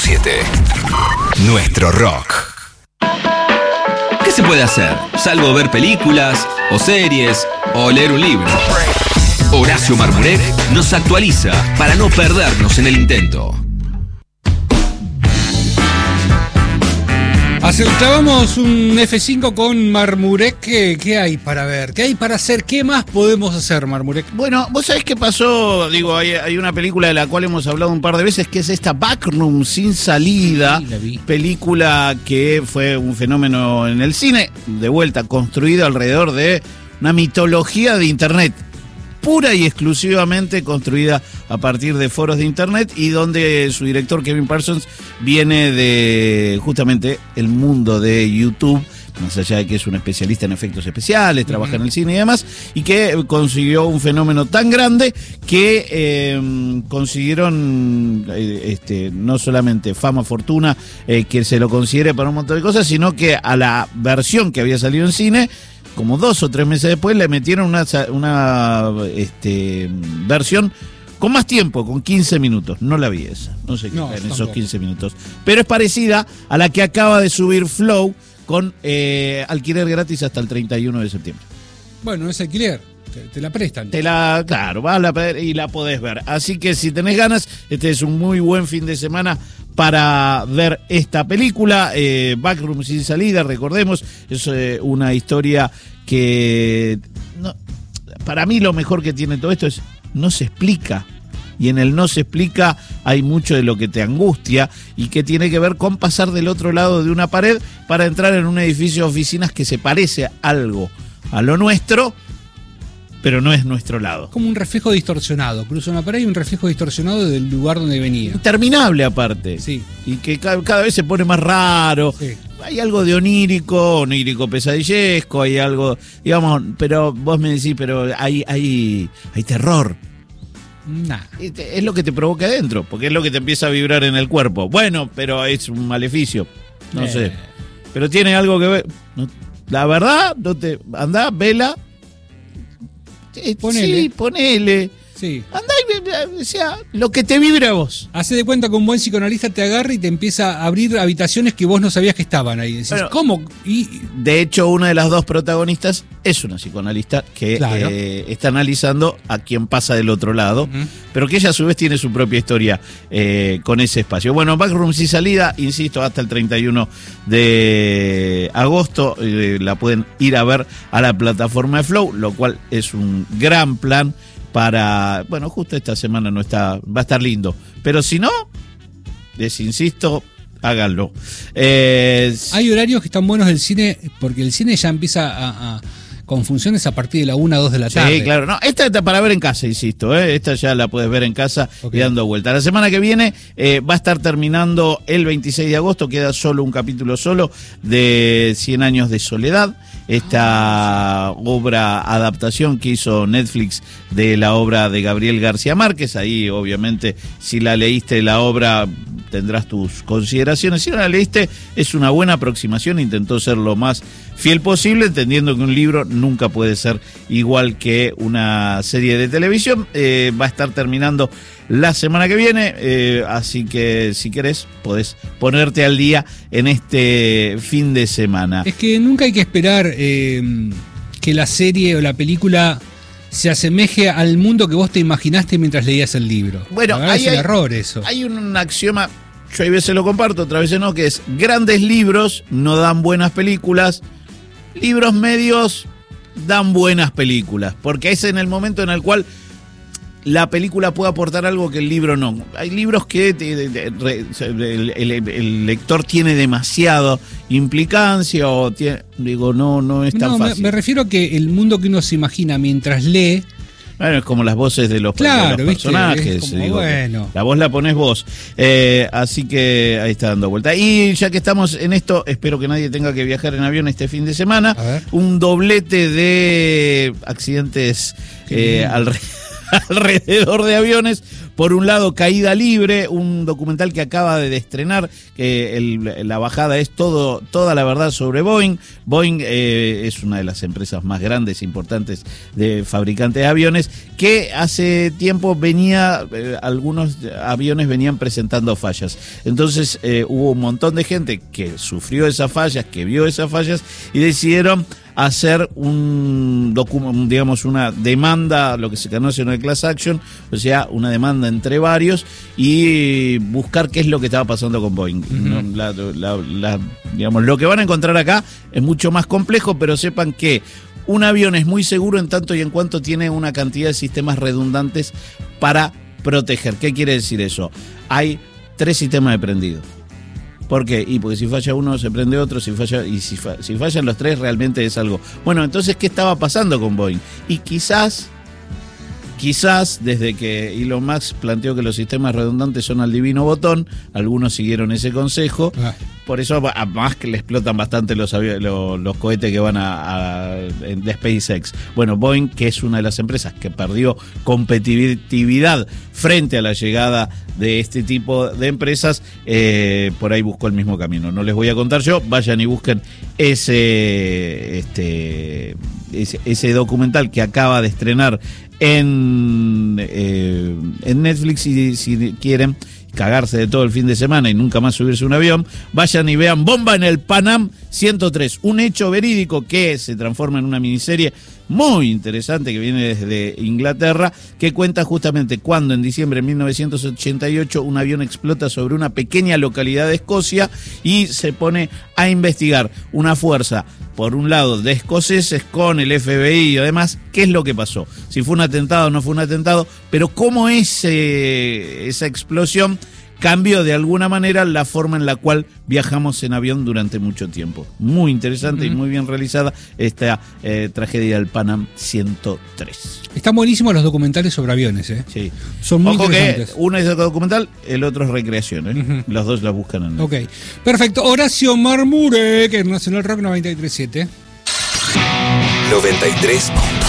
917. Nuestro rock. ¿Qué se puede hacer? Salvo ver películas, o series, o leer un libro. Horacio Marmurek nos actualiza para no perdernos en el intento. Aceptábamos un F5 con Marmurek. ¿Qué hay para ver? ¿Qué hay para hacer? ¿Qué más podemos hacer, Marmurek? Bueno, vos sabés qué pasó. Digo, hay una película de la cual hemos hablado un par de veces, que es esta Backroom Sin Salida. Sí, la vi. Película que fue un fenómeno en el cine, de vuelta, construido alrededor de una mitología de internet, pura y exclusivamente construida a partir de foros de internet, y donde su director Kevin Parsons viene de justamente el mundo de YouTube, más allá de que es un especialista en efectos especiales, trabaja en el cine y demás, y que consiguió un fenómeno tan grande que consiguieron no solamente fama, fortuna, que se lo considere para un montón de cosas, sino que a la versión que había salido en cine, como 2 o 3 meses después, le metieron una versión con más tiempo, con 15 minutos. No la vi esa, no sé qué está en esos 15 minutos. Pero es parecida a la que acaba de subir Flow, con alquiler gratis hasta el 31 de septiembre. Bueno, es alquiler, te la prestan. Claro, vas a ver y la podés ver. Así que si tenés ganas, este es un muy buen fin de semana para ver esta película. Backroom Sin Salida, recordemos, es una historia que para mí lo mejor que tiene todo esto es no se explica. Y en el no se explica hay mucho de lo que te angustia y que tiene que ver con pasar del otro lado de una pared para entrar en un edificio de oficinas que se parece algo a lo nuestro, pero no es nuestro lado. Como un reflejo distorsionado. Cruza una pared y un reflejo distorsionado del lugar donde venía. Interminable aparte. Sí. Y que cada vez se pone más raro. Sí. Hay algo de onírico pesadillesco, hay algo, digamos, pero vos me decís, pero hay terror. Nah. Es lo que te provoca adentro, porque es lo que te empieza a vibrar en el cuerpo. Bueno, pero es un maleficio. No sé. Pero tiene algo que ver. La verdad, no te. Andá, vela. Ponele. Sí, ponele. Sí. Andá y, o sea, lo que te vibra a vos. Hace de cuenta que un buen psicoanalista te agarra y te empieza a abrir habitaciones que vos no sabías que estaban ahí. Decís, bueno, ¿cómo? De hecho, una de las dos protagonistas es una psicoanalista que está analizando a quien pasa del otro lado, pero que ella a su vez tiene su propia historia con ese espacio. Bueno, Backroom Sin Salida, insisto, hasta el 31 de agosto. La pueden ir a ver a la plataforma de Flow, lo cual es un gran plan para, bueno, justo esta semana no está, va a estar lindo, pero si no, les insisto, háganlo. Hay horarios que están buenos del cine, porque el cine ya empieza con funciones a partir de la 1 o 2 de la tarde. Sí, claro. No, esta está para ver en casa, insisto. Esta ya la puedes ver en casa y dando vuelta. La semana que viene va a estar terminando el 26 de agosto. Queda solo un capítulo solo de 100 años de soledad. Esta obra adaptación que hizo Netflix de la obra de Gabriel García Márquez. Ahí, obviamente, si la leíste la obra, tendrás tus consideraciones. Si no la leíste, es una buena aproximación. Intentó ser lo más fiel posible, entendiendo que un libro nunca puede ser igual que una serie de televisión. Va a estar terminando la semana que viene, así que si querés podés ponerte al día en este fin de semana. Es que nunca hay que esperar que la serie o la película se asemeje al mundo que vos te imaginaste mientras leías el libro. Bueno, es un error eso. Hay un axioma, yo a veces lo comparto, otras veces no, que es: grandes libros no dan buenas películas, libros medios dan buenas películas, porque es en el momento en el cual la película puede aportar algo que el libro no. Hay libros que el lector tiene demasiado implicancia o tiene, no es tan fácil. Me refiero a que el mundo que uno se imagina mientras lee. Bueno, es como las voces de los personajes. Como, bueno. La voz la pones vos. Así que ahí está dando vuelta. Y ya que estamos en esto, espero que nadie tenga que viajar en avión este fin de semana. Un doblete de accidentes alrededor de aviones, Por un lado, Caída Libre, un documental que acaba de estrenar, que la bajada es toda la verdad sobre Boeing. Boeing es una de las empresas más grandes e importantes de fabricantes de aviones, que hace tiempo algunos aviones venían presentando fallas. Entonces hubo un montón de gente que sufrió esas fallas, que vio esas fallas, y decidieron hacer digamos una demanda, lo que se conoce en el class action, o sea, una demanda entre varios, y buscar qué es lo que estaba pasando con Boeing. ¿No? Digamos, lo que van a encontrar acá es mucho más complejo, pero sepan que un avión es muy seguro en tanto y en cuanto tiene una cantidad de sistemas redundantes para proteger. ¿Qué quiere decir eso? Hay 3 sistemas de prendido. ¿Por qué? Y porque si falla uno se prende otro, si fallan los 3 realmente es algo. Bueno, entonces, ¿qué estaba pasando con Boeing? Y quizás desde que Elon Musk planteó que los sistemas redundantes son al divino botón, algunos siguieron ese consejo. Por eso a Musk le explotan bastante los cohetes que van de SpaceX. Bueno, Boeing, que es una de las empresas que perdió competitividad frente a la llegada de este tipo de empresas, por ahí buscó el mismo camino. No les voy a contar yo, vayan y busquen ese documental que acaba de estrenar en Netflix, y si quieren cagarse de todo el fin de semana y nunca más subirse a un avión, vayan y vean Bomba en el Pan Am 103, un hecho verídico que se transforma en una miniserie muy interesante que viene desde Inglaterra, que cuenta justamente cuando en diciembre de 1988 un avión explota sobre una pequeña localidad de Escocia, y se pone a investigar una fuerza, por un lado, de escoceses con el FBI y además, qué es lo que pasó, si fue un atentado o no fue un atentado, pero cómo esa explosión cambió de alguna manera la forma en la cual viajamos en avión durante mucho tiempo. Muy interesante y muy bien realizada esta tragedia del Pan Am 103. Están buenísimos los documentales sobre aviones, ¿eh? Sí. Son muy interesantes. Que uno es documental, el otro es recreación, ¿eh? Los dos la buscan en Ok, perfecto. Horacio Marmurek, que es Nacional Rock 93.7. 93.7.